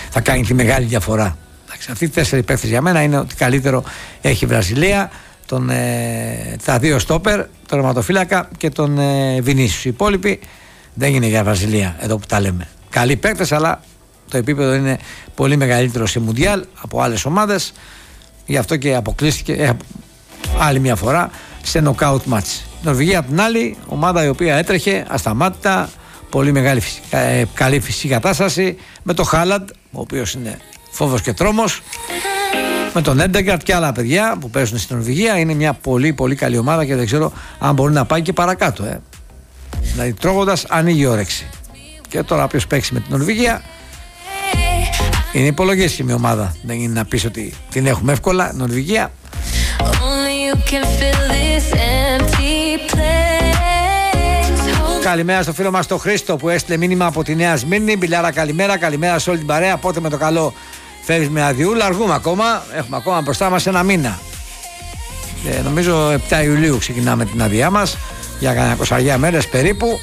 θα κάνει τη μεγάλη διαφορά. Αυτοί οι 4 παίκτες για μένα είναι ότι καλύτερο έχει η Βραζιλία, τα 2 στόπερ, τον τερματοφύλακα και τον Βινίσιους. Οι υπόλοιποι δεν είναι για Βραζιλία εδώ που τα λέμε. Καλοί παίκτες, αλλά το επίπεδο είναι πολύ μεγαλύτερο σε Μουντιάλ από άλλες ομάδες. Γι' αυτό και αποκλείστηκε άλλη μια φορά σε νοκάουτ μάτς. Η Νορβηγία απ' την άλλη, ομάδα η οποία έτρεχε ασταμάτητα, πολύ μεγάλη καλή φυσική κατάσταση, με το Χάλαντ, ο οποίος είναι φόβος και τρόμος, με τον Έντεγκαρτ και άλλα παιδιά που παίζουν στην Νορβηγία. Είναι μια πολύ πολύ καλή ομάδα και δεν ξέρω αν μπορεί να πάει και παρακάτω. Δηλαδή τρώγοντας ανοίγει η όρεξη. Και τώρα όποιος παίξει με την Νορβηγία είναι υπολογίσιμη ομάδα. Δεν είναι να πεις ότι την έχουμε εύκολα, Νορβηγία. Καλημέρα στο φίλο μας τον Χρήστο που έστειλε μήνυμα από τη Νέα Σμύρνη. Μπιλάρα, καλημέρα, καλημέρα σε όλη την παρέα. Πότε με το καλό φεύγεις με αδειούλα? Αργούμε ακόμα, έχουμε ακόμα μπροστά μας ένα μήνα. Νομίζω 7 Ιουλίου ξεκινάμε την άδειά μας για κανένα 20 μέρες περίπου.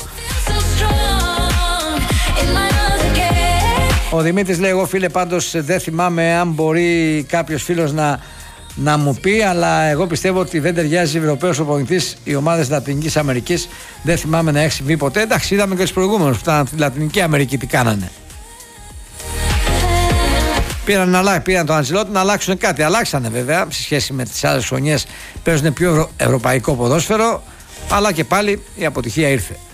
Ο Δημήτρης λέει: εγώ φίλε, πάντως δεν θυμάμαι αν μπορεί κάποιος φίλος να μου πει, αλλά εγώ πιστεύω ότι δεν ταιριάζει Ευρωπαίος προπονητής οι ομάδες Λατινικής Αμερικής. Δεν θυμάμαι να έχει συμβεί ποτέ. Εντάξει, είδαμε και τους προηγούμενους που ήταν στη Λατινική Αμερική τι κάνανε. Πήραν τον Αντσελότη να αλλάξουν κάτι. Αλλάξανε βέβαια σε σχέση με τις άλλες χρονιές. Παίζουν πιο ευρωπαϊκό ποδόσφαιρο, αλλά και πάλι η αποτυχία ήρθε.